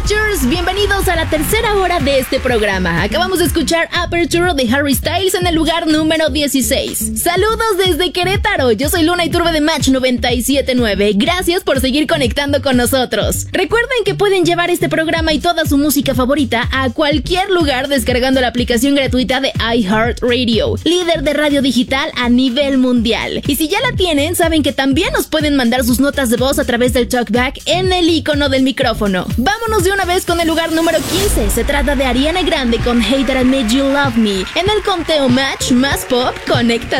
Matchers, bienvenidos a la tercera hora de este programa. Acabamos de escuchar Aperture de Harry Styles en el lugar número 16. Saludos desde Querétaro, yo soy Luna Iturbe de Match 97.9. Gracias por seguir conectando con nosotros. Recuerden que pueden llevar este programa y toda su música favorita a cualquier lugar descargando la aplicación gratuita de iHeartRadio, líder de radio digital a nivel mundial. Y si ya la tienen, saben que también nos pueden mandar sus notas de voz a través del talkback en el icono del micrófono. Vámonos de una vez con el lugar número 15. Se trata de Ariana Grande con Hate That I Made You Love Me. En el conteo Match más pop, conéctate.